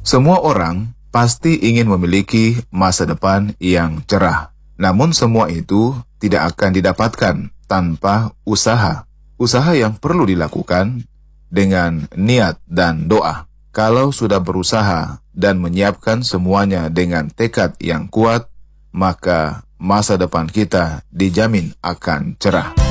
Semua orang pasti ingin memiliki masa depan yang cerah. Namun semua itu tidak akan didapatkan tanpa usaha. Usaha yang perlu dilakukan dengan niat dan doa. Kalau sudah berusaha dan menyiapkan semuanya dengan tekad yang kuat, maka masa depan kita dijamin akan cerah.